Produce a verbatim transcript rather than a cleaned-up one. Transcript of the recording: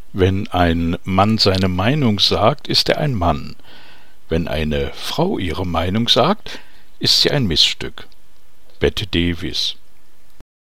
Wenn ein Mann seine Meinung sagt, ist er ein Mann. Wenn eine Frau ihre Meinung sagt, ist sie ein Missstück. Bette Davis